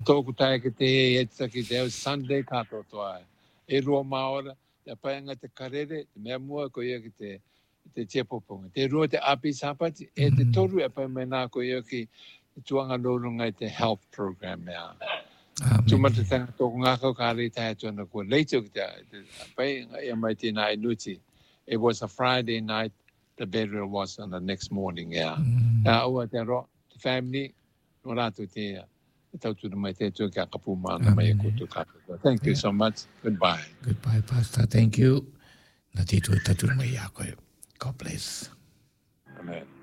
tōku tae ki te e taki te au Sunday kato toa. E rua maora, te paenga te karere, te mea mua ko ia ki te tepoponga. Te rua te api sapati, e te toru e pae mena ko ia ki tuanga lorunga i te health program mea. Tumata tanga tōku ngākau ka rei tae tuana kua leito ki te paenga ia mai tina inuti. It was a Friday night, the burial was on the next morning, yeah. Ua te ro, the family, no rātou te tautura mai te tu ka kapu mana mai kutu kapu. Thank you so much. Goodbye. Goodbye, Pastor. Thank you. Na te tu tautura mai a koe. God bless. Amen.